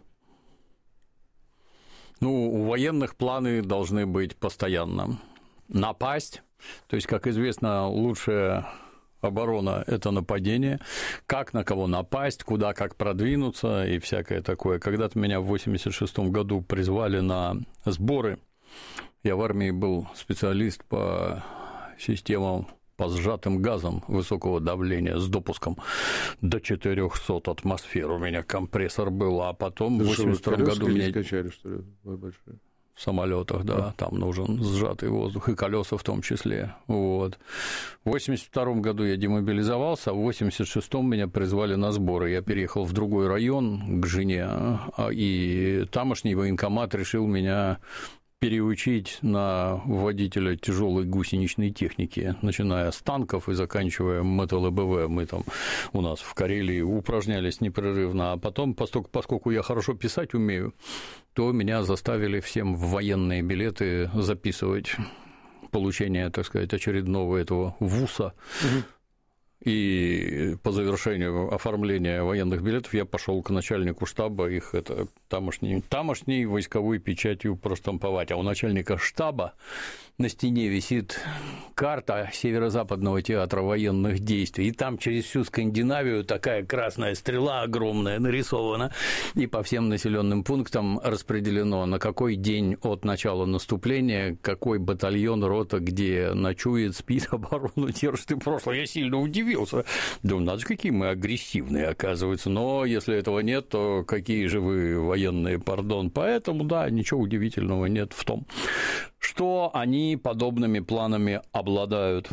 Ну, у военных планы должны быть постоянно. Напасть, то есть, как известно, лучшее... Оборона – это нападение, как на кого напасть, куда как продвинуться и всякое такое. Когда-то меня в восемьдесят шестом году призвали на сборы. Я в армии был специалист по системам по сжатым газам высокого давления с допуском до четырехсот атмосфер. У меня компрессор был, а потом в восемьдесят втором году меня... Качали, что ли, большие? В самолетах, да, там нужен сжатый воздух, и колеса в том числе. Вот. В восемьдесят втором году я демобилизовался, а в восемьдесят шестом меня призвали на сборы. Я переехал в другой район к жене, и тамошний военкомат решил меня переучить на водителя тяжелой гусеничной техники, начиная с танков и заканчивая МТЛБВ. Мы там у нас в Карелии упражнялись непрерывно, а потом, поскольку, поскольку я хорошо писать умею, то меня заставили всем в военные билеты записывать получение, так сказать, очередного этого вуса. Угу. И по завершению оформления военных билетов я пошел к начальнику штаба их это тамошней, тамошней войсковой печатью проштамповать. А у начальника штаба на стене висит карта Северо-Западного театра военных действий, и там через всю Скандинавию такая красная стрела огромная нарисована, и по всем населенным пунктам распределено, на какой день от начала наступления, какой батальон, рота, где ночует, спит, оборону держит и прошлое. Я сильно удивился. Думаю, надо же, какие мы агрессивные, оказывается. Но если этого нет, то какие же вы военные, пардон. Поэтому, да, ничего удивительного нет в том, что они подобными планами обладают.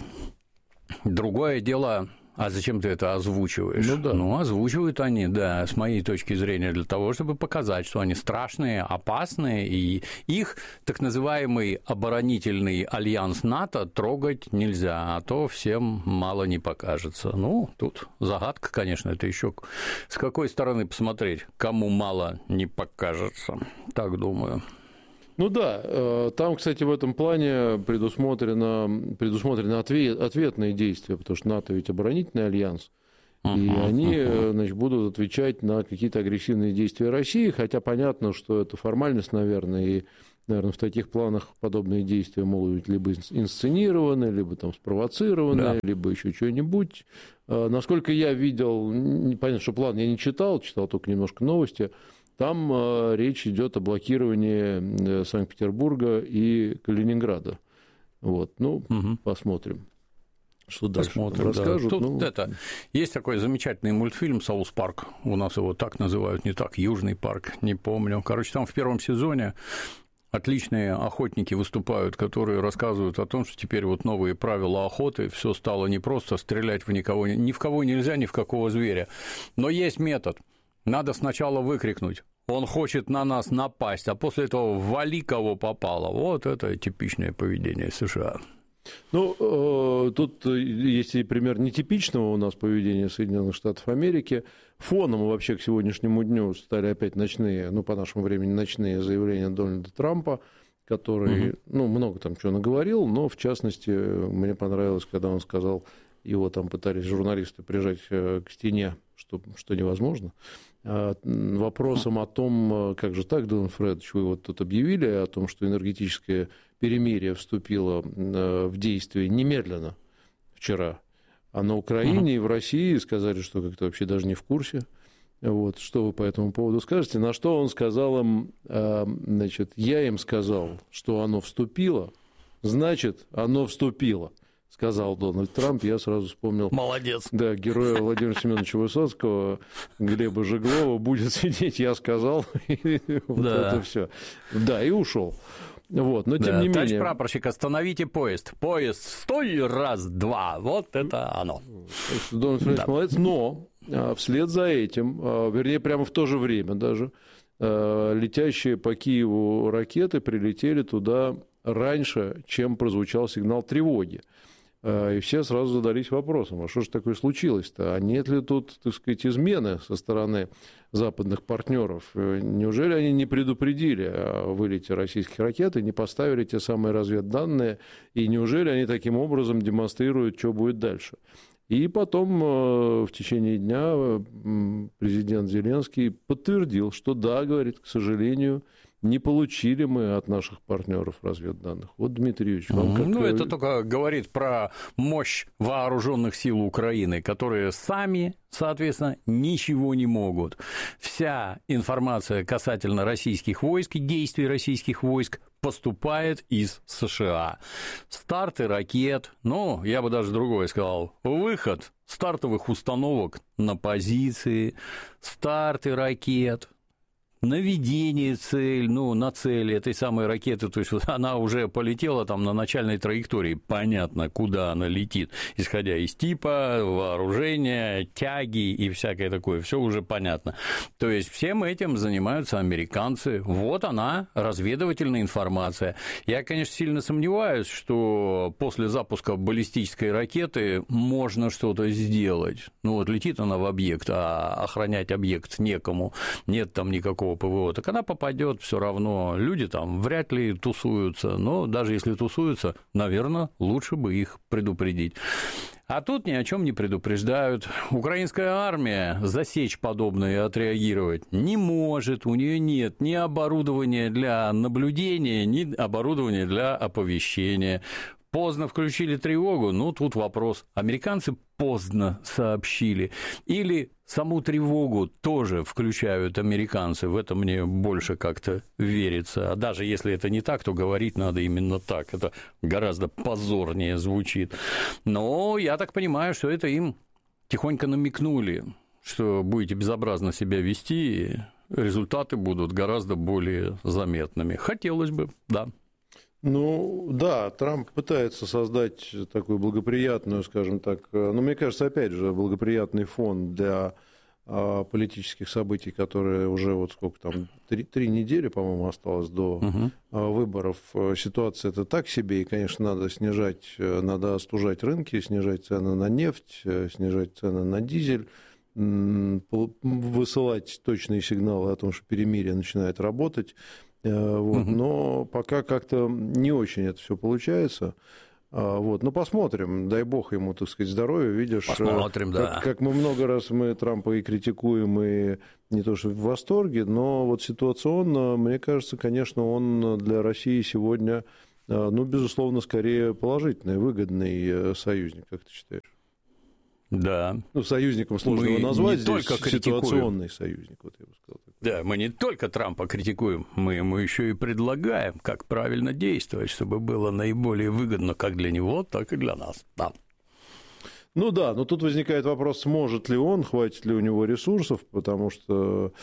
Другое дело, а зачем ты это озвучиваешь? Ну, да. Ну, озвучивают они, да, с моей точки зрения, для того, чтобы показать, что они страшные, опасные, и их так называемый оборонительный альянс НАТО трогать нельзя, а то всем мало не покажется. Ну, тут загадка, конечно, это еще с какой стороны посмотреть, кому мало не покажется, так думаю. Ну да, там, кстати, в этом плане предусмотрено, предусмотрены ответ, ответные действия, потому что НАТО ведь оборонительный альянс, uh-huh, и они uh-huh. значит, будут отвечать на какие-то агрессивные действия России, хотя понятно, что это формальность, наверное, и, наверное, в таких планах подобные действия могут быть либо инсценированы, либо там спровоцированы, да. либо еще что-нибудь. Насколько я видел, понятно, что план я не читал, читал только немножко новости. Там э, речь идет о блокировании Санкт-Петербурга и Калининграда. Вот, ну, угу. посмотрим, что дальше посмотрим, расскажут. Да. Тут ну... это, есть такой замечательный мультфильм «Саус Парк», у нас его так называют, не так, Южный парк, не помню. Короче, там в первом сезоне отличные охотники выступают, которые рассказывают о том, что теперь вот новые правила охоты, все стало не просто стрелять в никого, ни в кого нельзя, ни в какого зверя, но есть метод. Надо сначала выкрикнуть: он хочет на нас напасть, а после этого вали кого попало. Вот это типичное поведение США. Ну, э, тут есть и пример нетипичного у нас поведения Соединенных Штатов Америки. Фоном вообще к сегодняшнему дню стали опять ночные, ну, по нашему времени, ночные заявления Дональда Трампа, который, угу. ну, много там чего наговорил, но, в частности, мне понравилось, когда он сказал, его там пытались журналисты прижать к стене, что, что невозможно. Вопросом о том, как же так, Дон Фредович, вы вот тут объявили о том, что энергетическое перемирие вступило в действие немедленно вчера, а на Украине uh-huh. и в России сказали, что как-то вообще даже не в курсе. Вот, что вы по этому поводу скажете? На что он сказал им, значит, я им сказал, что оно вступило, значит, оно вступило. Сказал Дональд Трамп, я сразу вспомнил... Молодец. Да, героя Владимира Семеновича Высоцкого, Глеба Жеглова, будет сидеть, я сказал, и вот да. это все. Да, и ушел. Вот, но тем да. не менее... Товарищ прапорщик, остановите поезд. Поезд, стой, раз, два. Вот это оно. Дональд Фредович да. молодец, но вслед за этим, вернее, прямо в то же время даже, летящие по Киеву ракеты прилетели туда раньше, чем прозвучал сигнал тревоги. И все сразу задались вопросом, а что же такое случилось-то? А нет ли тут, так сказать, измены со стороны западных партнеров? Неужели они не предупредили о вылете российских ракет и не поставили те самые разведданные? И неужели они таким образом демонстрируют, что будет дальше? И потом в течение дня президент Зеленский подтвердил, что да, говорит, к сожалению, не получили мы от наших партнеров разведданных. Вот, Дмитрий Юрьевич, вам как... Ну, это только говорит про мощь вооруженных сил Украины, которые сами, соответственно, ничего не могут. Вся информация касательно российских войск и действий российских войск поступает из США. Старты ракет, ну, я бы даже другое сказал, выход стартовых установок на позиции, старты ракет, наведение цель, ну, на цели этой самой ракеты, то есть она уже полетела там на начальной траектории, понятно, куда она летит, исходя из типа, вооружения, тяги и всякое такое, все уже понятно. То есть всем этим занимаются американцы. Вот она, разведывательная информация. Я, конечно, сильно сомневаюсь, что после запуска баллистической ракеты можно что-то сделать. Ну, вот летит она в объект, а охранять объект некому, нет там никакого никакого ПВО, так она попадет все равно. Люди там вряд ли тусуются, но даже если тусуются, наверное, лучше бы их предупредить. А тут ни о чем не предупреждают. Украинская армия засечь подобное и отреагировать не может. У нее нет ни оборудования для наблюдения, ни оборудования для оповещения. Поздно включили тревогу, ну, тут вопрос. Американцы поздно сообщили. Или саму тревогу тоже включают американцы. В это мне больше как-то верится. А даже если это не так, то говорить надо именно так. Это гораздо позорнее звучит. Но я так понимаю, что это им тихонько намекнули, что будете безобразно себя вести, результаты будут гораздо более заметными. Хотелось бы, да. Ну, да, Трамп пытается создать такую благоприятную, скажем так, ну, мне кажется, опять же, благоприятный фон для а, политических событий, которые уже вот сколько там, три, три недели, по-моему, осталось до угу. а, выборов. Ситуация это так себе, и, конечно, надо снижать, надо остужать рынки, снижать цены на нефть, снижать цены на дизель, высылать точные сигналы о том, что перемирие начинает работать. Вот, угу. Но пока как-то не очень это все получается. Вот, но посмотрим, дай бог ему, так сказать, здоровья, видишь. Посмотрим, как, да. Как мы много раз мы Трампа и критикуем, и не то что в восторге, но вот ситуационно, мне кажется, конечно, он для России сегодня, ну, безусловно, скорее положительный, выгодный союзник, как ты считаешь? Да. Ну, союзником сложно его назвать, не здесь только ситуационный союзник, вот я бы сказал. Да, мы не только Трампа критикуем, мы ему еще и предлагаем, как правильно действовать, чтобы было наиболее выгодно как для него, так и для нас. Да. Ну да, но тут возникает вопрос, сможет ли он, хватит ли у него ресурсов, потому что,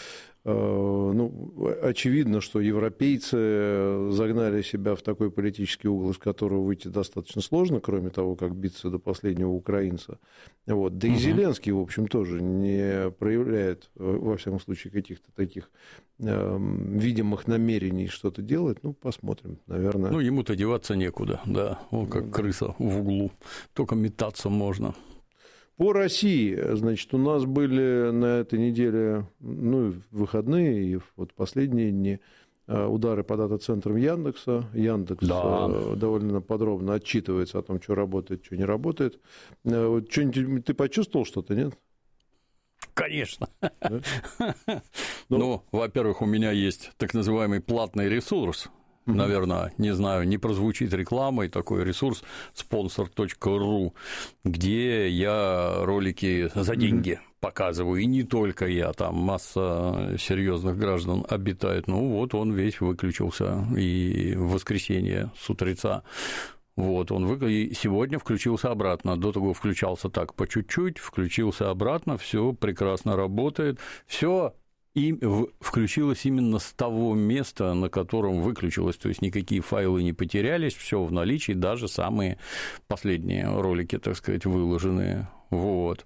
ну, очевидно, что европейцы загнали себя в такой политический угол, из которого выйти достаточно сложно, кроме того, как биться до последнего украинца. Вот. Да и угу. Зеленский, в общем, тоже не проявляет, во всяком случае, каких-то таких видимых намерений что-то делать. Ну, посмотрим, наверное. Ну, ему-то деваться некуда, да, он как крыса в углу, только метаться можно. По России, значит, у нас были на этой неделе, ну, выходные и вот последние дни удары по дата-центрам Яндекса. Яндекс да. довольно подробно отчитывается о том, что работает, что не работает. Что-нибудь ты почувствовал что-то, нет? Конечно. Да? Ну, ну, во-первых, у меня есть так называемый платный ресурс. Наверное, не знаю, не прозвучит рекламой такой ресурс спонсор точка ру, где я ролики за деньги mm-hmm. показываю, и не только я, там масса серьезных граждан обитает. Ну вот он весь выключился, и в воскресенье с утреца. Вот, он вы... и сегодня включился обратно. До того включался так по чуть-чуть, включился обратно, все прекрасно работает, все. И включилось именно с того места, на котором выключилось, то есть никакие файлы не потерялись, все в наличии, даже самые последние ролики, так сказать, выложенные. Вот.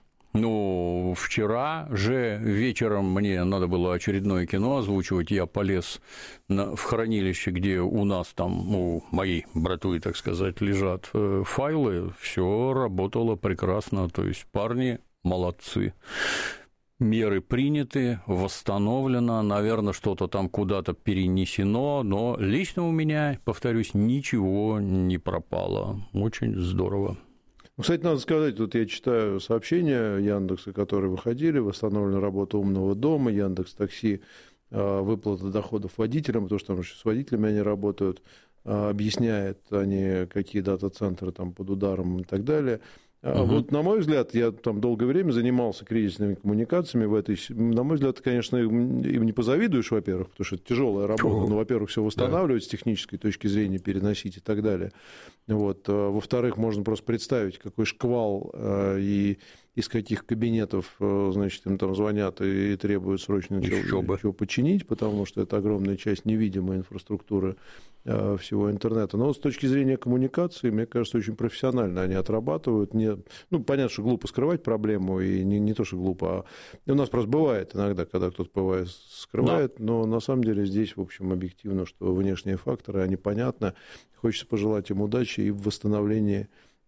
Ну, вчера же вечером мне надо было очередное кино озвучивать, я полез на, в хранилище, где у нас там, у моей братуи, так сказать, лежат файлы, все работало прекрасно, то есть парни молодцы. Меры приняты, восстановлено, наверное, что-то там куда-то перенесено, но лично у меня, повторюсь, ничего не пропало. Очень здорово. Кстати, надо сказать, тут я читаю сообщения Яндекса, которые выходили, восстановлена работа умного дома, Яндекс.Такси, выплата доходов водителям, потому что там с водителями они работают, объясняют они, какие дата-центры там под ударом и так далее. Uh-huh. Вот, на мой взгляд, я там долгое время занимался кризисными коммуникациями в этой... На мой взгляд, конечно, им не позавидуешь, во-первых, потому что это тяжелая работа, uh-huh. но, во-первых, все восстанавливать да. с технической точки зрения, переносить и так далее. Вот. Во-вторых, можно просто представить, какой шквал и из каких кабинетов, значит, им там звонят и требуют срочно чего, чего починить, потому что это огромная часть невидимой инфраструктуры всего интернета. Но вот с точки зрения коммуникации, мне кажется, очень профессионально они отрабатывают. Не, ну, понятно, что глупо скрывать проблему, и не, не то, что глупо, а у нас просто бывает иногда, когда кто-то бывает скрывает, да. но на самом деле здесь, в общем, объективно, что внешние факторы, они понятны. Хочется пожелать им удачи и в восстановлении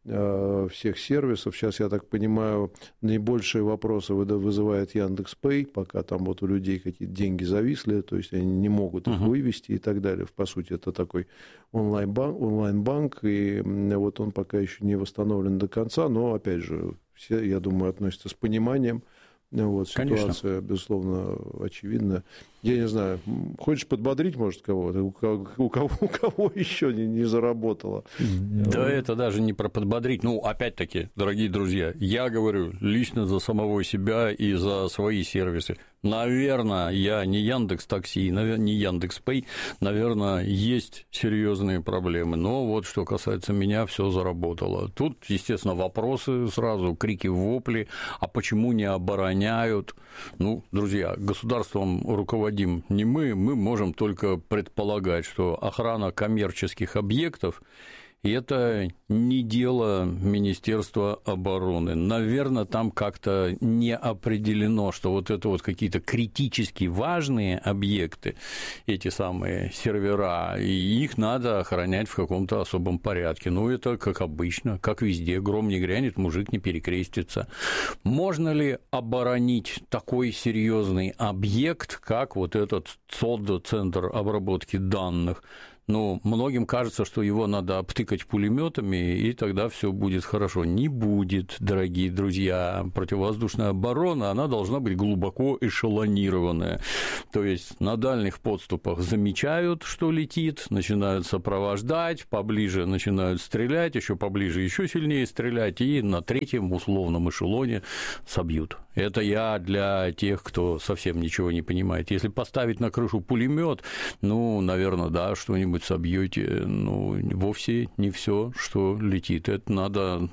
всех сервисов. Сейчас, я так понимаю, наибольшие вопросы вызывает Яндекс.Пэй, пока там вот у людей какие-то деньги зависли, то есть они не могут их uh-huh. вывести и так далее. По сути, это такой онлайн-банк, онлайн-банк, и вот он пока еще не восстановлен до конца, но, опять же, все, я думаю, относятся с пониманием. Вот, ситуация, конечно, безусловно, очевидна. Я не знаю, хочешь подбодрить, может, кого-то? У кого, у кого, у кого еще не, не заработало? Да, это даже не про подбодрить. Ну, опять-таки, дорогие друзья, я говорю лично за самого себя и за свои сервисы. Наверное, я не Яндекс.Такси, не Яндекс.Пэй, наверное, есть серьезные проблемы. Но вот что касается меня, все заработало. Тут, естественно, вопросы сразу, крики, вопли, а почему не обороняют? Ну, друзья, государством руководим не мы, мы можем только предполагать, что охрана коммерческих объектов – это не дело Министерства обороны. Наверное, там как-то не определено, что вот это вот какие-то критически важные объекты, эти самые сервера, и их надо охранять в каком-то особом порядке. Ну, это как обычно, как везде. Гром не грянет, мужик не перекрестится. Можно ли оборонить такой серьезный объект, как вот этот ЦОД, Центр обработки данных? Ну, многим кажется, что его надо обтыкать пулеметами, и тогда все будет хорошо. Не будет, дорогие друзья. Противовоздушная оборона, она должна быть глубоко эшелонированная. То есть на дальних подступах замечают, что летит, начинают сопровождать, поближе начинают стрелять, еще поближе еще сильнее стрелять, и на третьем условном эшелоне собьют. Это я для тех, кто совсем ничего не понимает. Если поставить на крышу пулемет, ну, наверное, да, что-нибудь собьете, ну, вовсе не все, что летит. Это надо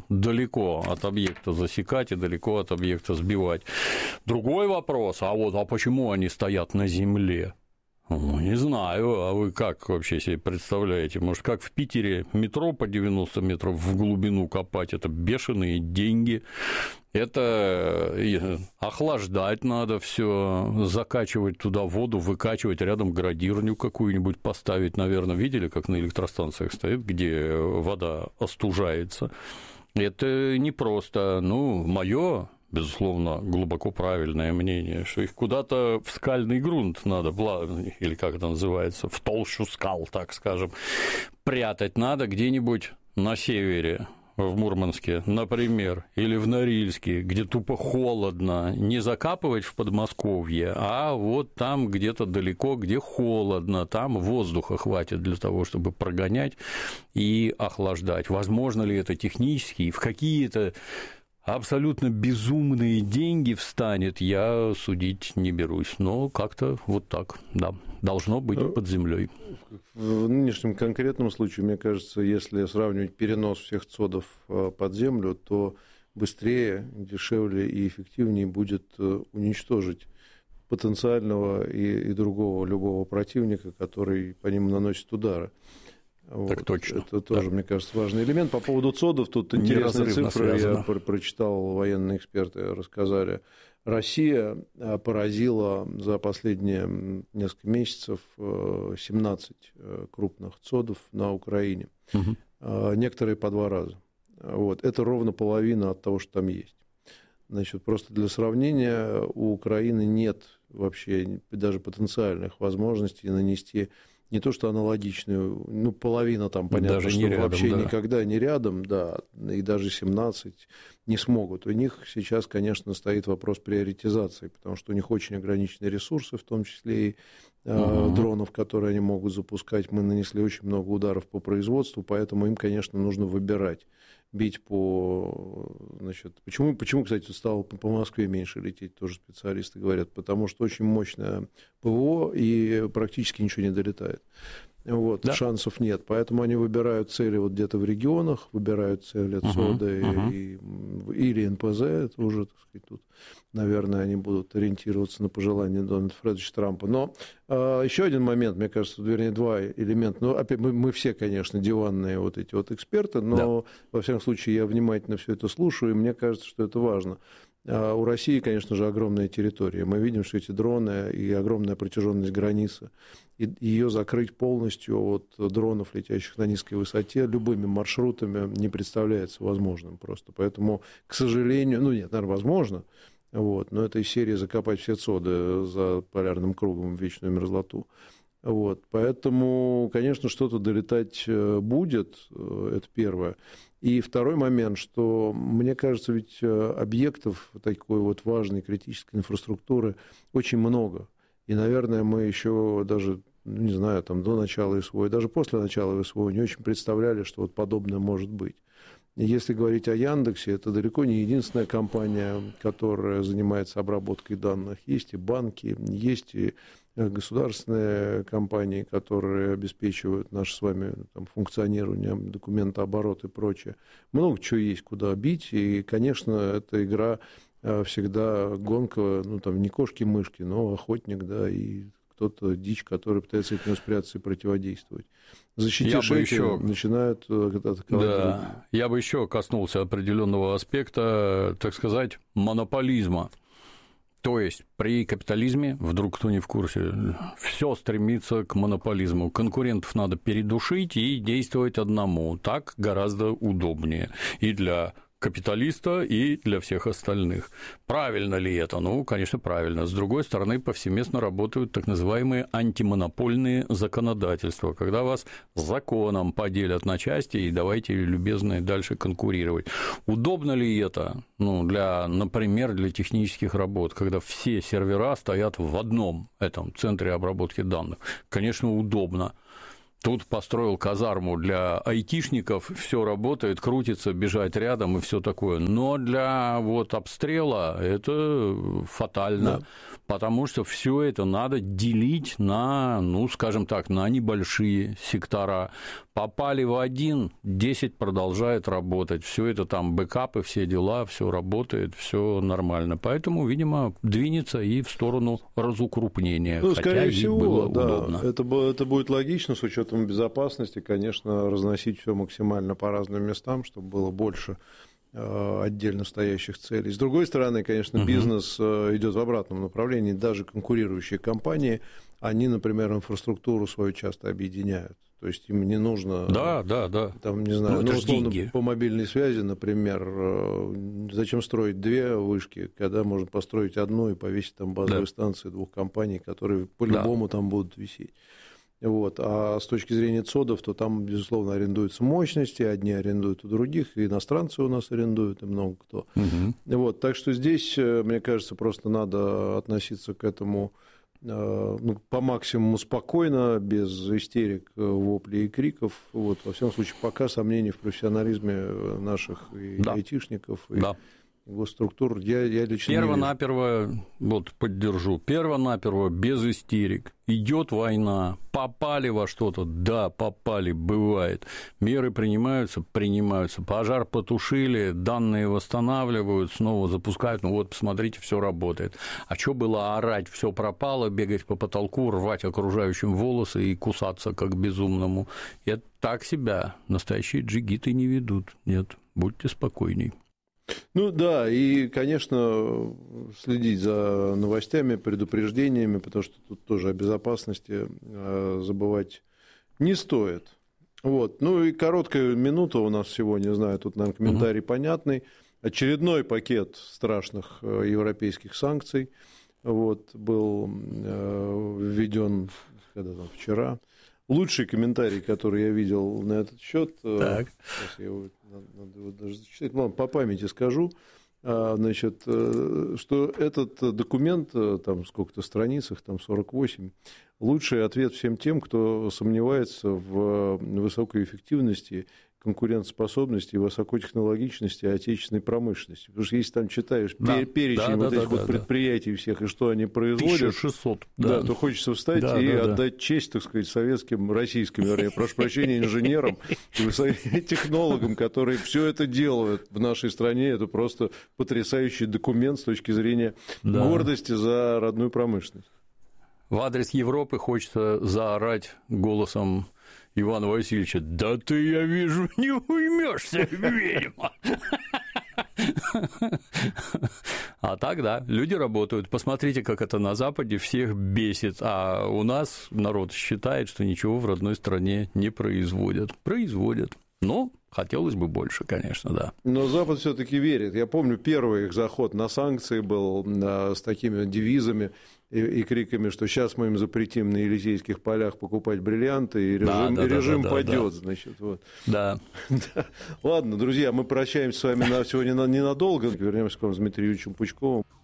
далеко от объекта засекать и далеко от объекта сбивать. Другой вопрос, а вот, а почему они стоят на земле? Ну, не знаю, а вы как вообще себе представляете? Может, как в Питере метро по девяносто метров в глубину копать? Это бешеные деньги. Это охлаждать надо все, закачивать туда воду, выкачивать, рядом градирню какую-нибудь поставить, наверное. Видели, как на электростанциях стоит, где вода остужается? Это непросто. Ну, моё, безусловно, глубоко правильное мнение, что их куда-то в скальный грунт надо, или как это называется, в толщу скал, так скажем, прятать надо где-нибудь на севере, в Мурманске, например, или в Норильске, где тупо холодно, не закапывать в Подмосковье, а вот там где-то далеко, где холодно, там воздуха хватит для того, чтобы прогонять и охлаждать. Возможно ли это технически и в какие-то абсолютно безумные деньги встанет, я судить не берусь. Но как-то вот так, да, должно быть под землей. В нынешнем конкретном случае, мне кажется, если сравнивать перенос всех ЦОДов под землю, то быстрее, дешевле и эффективнее будет уничтожить потенциального и, и другого любого противника, который по ним наносит удары. Так вот. точно. Это тоже, да, мне кажется, важный элемент. По поводу ЦОДов, тут интересные цифры, я прочитал, военные эксперты рассказали. Россия поразила за последние несколько месяцев семнадцать крупных ЦОДов на Украине. Угу. Некоторые по два раза. Вот. Это ровно половина от того, что там есть. Значит, просто для сравнения, у Украины нет вообще даже потенциальных возможностей нанести не то что аналогичную, ну, половина там, понятно, даже что рядом, вообще, да, никогда не рядом, да, и даже семнадцать не смогут. У них сейчас, конечно, стоит вопрос приоритизации, потому что у них очень ограниченные ресурсы, в том числе и угу. дронов, которые они могут запускать. Мы нанесли очень много ударов по производству, поэтому им, конечно, нужно выбирать. Бить по... Значит, почему, почему, кстати, стало по Москве меньше лететь, тоже специалисты говорят, потому что очень мощное ПВО и практически ничего не долетает. Вот, да. Шансов нет, поэтому они выбирают цели вот где-то в регионах, выбирают цели ЦОДа uh-huh, и, uh-huh. или эн пэ зэ, это уже, так сказать, тут, наверное, они будут ориентироваться на пожелания Дональда Фредовича Трампа. Но а, еще один момент, мне кажется, вернее, два элемента. Ну, опять, мы, мы все, конечно, диванные вот эти вот эксперты, но, да, во всяком случае, я внимательно все это слушаю, и мне кажется, что это важно. У России, конечно же, огромная территория. Мы видим, что эти дроны и огромная протяженность границы, и ее закрыть полностью от дронов, летящих на низкой высоте, любыми маршрутами не представляется возможным просто. Поэтому, к сожалению, ну нет, наверное, возможно, вот, но это из серии закопать все цоды за полярным кругом в вечную мерзлоту. Вот, поэтому, конечно, что-то долетать будет, это первое. И второй момент, что, мне кажется, ведь объектов такой вот важной критической инфраструктуры очень много. И, наверное, мы еще даже, не знаю, там, до начала СВО, и даже после начала СВО не очень представляли, что вот подобное может быть. И если говорить о Яндексе, это далеко не единственная компания, которая занимается обработкой данных. Есть и банки, есть и государственные компании, которые обеспечивают наше с вами там, функционирование, документооборот и прочее. Много чего есть, куда бить, и, конечно, эта игра всегда гонка, ну, там, не кошки-мышки, но охотник, да, и кто-то дичь, который пытается от него спрятаться и противодействовать. Защитив шейки, еще... начинают атаковать. Да, я бы еще коснулся определенного аспекта, так сказать, монополизма. То есть при капитализме, вдруг кто не в курсе, все стремится к монополизму. Конкурентов надо передушить и действовать одному. Так гораздо удобнее и для капиталиста, и для всех остальных. Правильно ли это? Ну, конечно, правильно. С другой стороны, повсеместно работают так называемые антимонопольные законодательства, когда вас законом поделят на части и давайте, любезные, дальше конкурировать. Удобно ли это? Ну, для, например, для технических работ, когда все сервера стоят в одном этом центре обработки данных? Конечно, удобно. Тут построил казарму для айтишников, все работает, крутится, бежать рядом и все такое. Но для вот обстрела это фатально, да. Потому что все это надо делить на, ну, скажем так, на небольшие сектора. Попали в один, десять продолжает работать. Все это там бэкапы, все дела, все работает, все нормально. Поэтому, видимо, двинется и в сторону разукрупнения. Ну, хотя скорее всего, было да. удобно. Это, это будет логично с учетом безопасности, конечно, разносить все максимально по разным местам, чтобы было больше отдельно стоящих целей. С другой стороны, конечно, uh-huh. бизнес идет в обратном направлении. Даже конкурирующие компании, они, например, инфраструктуру свою часто объединяют. То есть им не нужно, да, да, да. Там, не знаю, ну, ну, условно, по мобильной связи, например, зачем строить две вышки, когда можно построить одну и повесить там базовые да. станции двух компаний, которые по-любому да. там будут висеть. Вот. А с точки зрения цодов, то там, безусловно, арендуются мощности, одни арендуют у других, и иностранцы у нас арендуют, и много кто. Угу. Вот. Так что здесь, мне кажется, просто надо относиться к этому ну, по максимуму спокойно, без истерик, воплей и криков. Вот. Во всяком случае, пока сомнений в профессионализме наших и да. айтишников, и да. госструктур я, я лично Перво-наперво, вот поддержу, перво-наперво, без истерик. Идет война, попали во что-то, да, попали, бывает. Меры принимаются, принимаются. Пожар потушили, данные восстанавливают, снова запускают. Ну вот, посмотрите, все работает. А что было орать, все пропало, бегать по потолку, рвать окружающим волосы и кусаться как безумному? Это так себя настоящие джигиты не ведут. Нет, будьте спокойней. Ну да, и, конечно, следить за новостями, предупреждениями, потому что тут тоже о безопасности забывать не стоит. Вот. Ну и короткая минута у нас всего, не знаю, тут, наверное, комментарий угу. понятный. Очередной пакет страшных европейских санкций вот, был введен когда там, вчера. Лучший комментарий, который я видел на этот счет, сейчас я его, надо его даже зачитать, ладно, по памяти скажу, значит, что этот документ, там сколько-то страницах, там сорок восемь, лучший ответ всем тем, кто сомневается в высокой эффективности, конкурентоспособности и высокотехнологичности отечественной промышленности. Потому что если там читаешь да, перечень да, вот да, этих да, вот да, предприятий да. всех и что они производят, тысяча шестьсот, да. Да, то хочется встать да, и да, отдать да. честь, так сказать, советским, российским, вернее, прошу прощения, инженерам и технологам, которые все это делают в нашей стране. Это просто потрясающий документ с точки зрения да. гордости за родную промышленность. В адрес Европы хочется заорать голосом Ивана Васильевича: да ты, я вижу, не уймешься, видимо. А так, да, люди работают. Посмотрите, как это на Западе всех бесит. А у нас народ считает, что ничего в родной стране не производят. Производят. Но хотелось бы больше, конечно, да. Но Запад все-таки верит. Я помню, первый их заход на санкции был с такими девизами и, и криками, что сейчас мы им запретим на Елисейских полях покупать бриллианты, и режим, да, да, и режим да, да, падет, да. Значит, вот. Да. Ладно, друзья, мы прощаемся с вами на сегодня ненадолго. Вернемся к вам с Дмитрием Юрьевичем Пучковым.